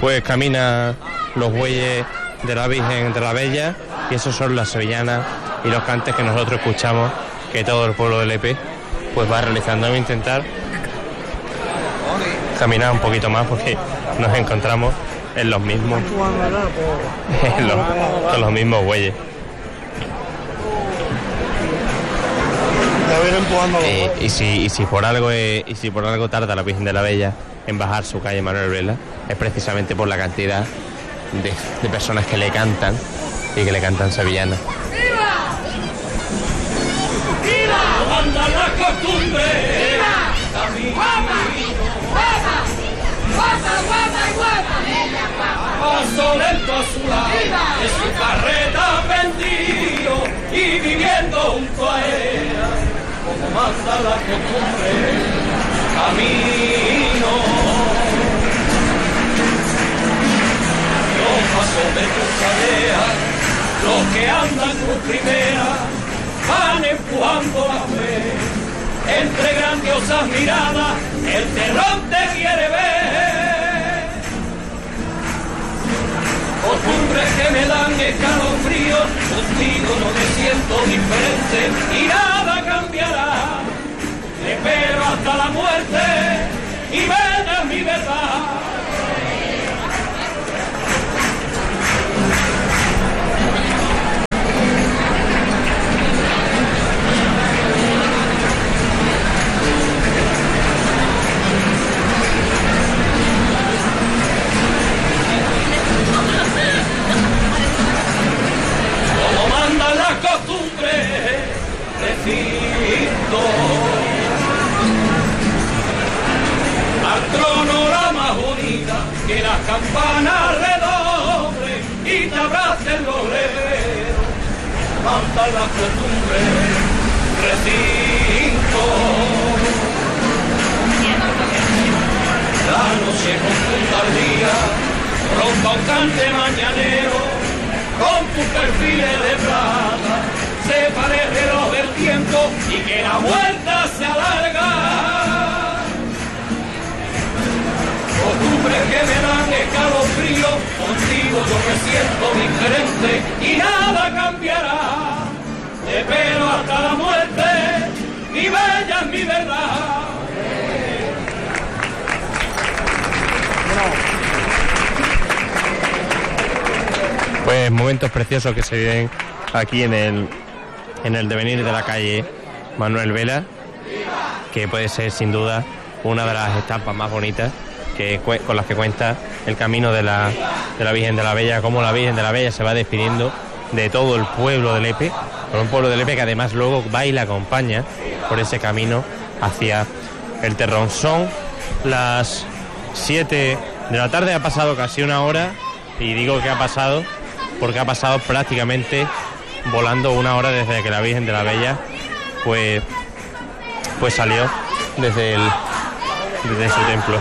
pues caminan los bueyes de la Virgen de la Bella, y esos son las sevillanas y los cantes que nosotros escuchamos, que todo el pueblo de Lepe pues va realizando. Vamos a intentar caminar un poquito más porque nos encontramos en los mismos con los mismos bueyes. Y si por algo tarda la Virgen de la Bella en bajar su calle Manuel Vela, es precisamente por la cantidad de personas que le cantan y que le cantan sevillanas. ¡Viva! ¡Viva! ¡Anda la costumbre! ¡Viva! ¡Guapa! ¡Guapa! ¡Guapa, guapa y guapa! Paso lento a su lado, de su carreta pendido y viviendo junto a ella, como manda la costumbre, camino. Los pasos de tu cadea, los que andan por primera, van empujando la fe, entre grandiosas miradas, el terror te quiere ver. Costumbres que me dan escalofríos, contigo no me siento diferente y nada cambiará. Te espero hasta la muerte y verás mi verdad. Que las campanas redoblen y te abracen los herederos, manda la costumbre, recinto. La noche confunda el día, ronca un cante mañanero, con tus perfiles de plata, separe el reloj del tiempo y que la vuelta se alarga. Costumbres que me dan escalofrío, contigo yo me siento diferente y nada cambiará. Te espero hasta la muerte, mi bella es mi verdad. Pues momentos preciosos que se viven aquí en el devenir de la calle Manuel Vela, que puede ser sin duda una de las estampas más bonitas con las que cuenta el camino de la Virgen de la Bella, cómo la Virgen de la Bella se va despidiendo de todo el pueblo de Lepe, por un pueblo de Lepe que además luego va y la acompaña por ese camino hacia el Terrón. Son las 7 de la tarde, ha pasado casi una hora, y digo que ha pasado porque ha pasado prácticamente volando una hora desde que la Virgen de la Bella pues salió desde su templo.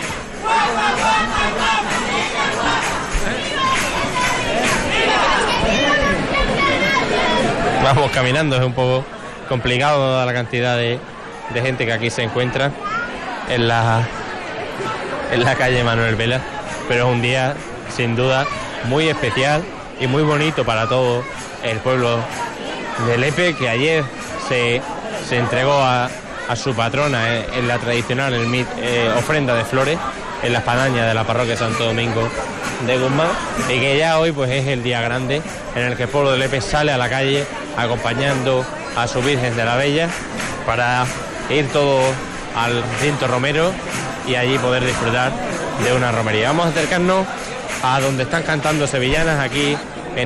Vamos caminando, es un poco complicado dada la cantidad de gente que aquí se encuentra en la calle Manuel Vela, pero es un día sin duda muy especial y muy bonito para todo el pueblo de Lepe, que ayer se entregó a su patrona en la tradicional ofrenda de flores en la espadaña de la parroquia Santo Domingo de Guzmán, y que ya hoy pues es el día grande en el que el pueblo de Lepe sale a la calle acompañando a su Virgen de la Bella para ir todo al recinto romero y allí poder disfrutar de una romería. Vamos a acercarnos a donde están cantando sevillanas, aquí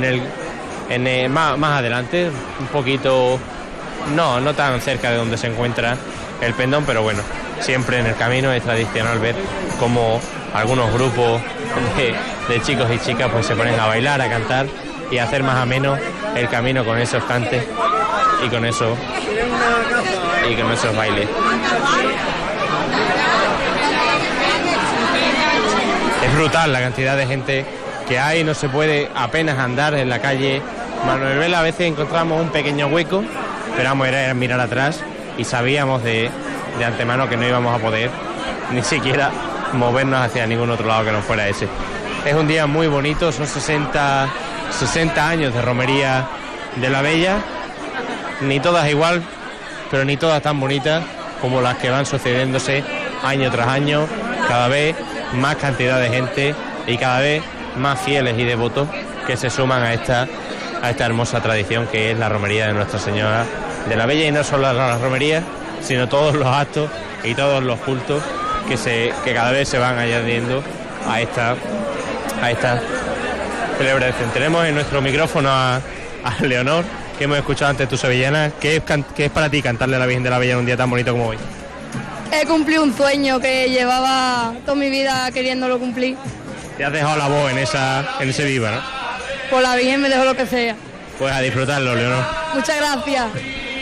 más adelante, un poquito, no tan cerca de donde se encuentra el pendón, pero bueno, siempre en el camino es tradicional ver cómo algunos grupos de chicos y chicas pues se ponen a bailar, a cantar y a hacer más ameno el camino con esos cantes y con esos bailes. Es brutal la cantidad de gente que hay, no se puede apenas andar en la calle Manuel Vela. A veces encontramos un pequeño hueco, esperamos ir a mirar atrás y sabíamos de antemano que no íbamos a poder ni siquiera movernos hacia ningún otro lado que no fuera ese. Es un día muy bonito, son 60 años de romería de la Bella, ni todas igual, pero ni todas tan bonitas como las que van sucediéndose año tras año, cada vez más cantidad de gente y cada vez más fieles y devotos que se suman a esta hermosa tradición que es la romería de Nuestra Señora de la Bella, y no solo la romería, sino todos los actos y todos los cultos que cada vez se van añadiendo a esta celebración. Tenemos en nuestro micrófono a Leonor, que hemos escuchado antes, tu sevillana. ¿Qué es para ti cantarle a la Virgen de la Bella en un día tan bonito como hoy? He cumplido un sueño que llevaba toda mi vida queriéndolo cumplir. Te has dejado la voz en ese viva, ¿no? Por la Virgen me dejo lo que sea. Pues a disfrutarlo, Leonor. Muchas gracias.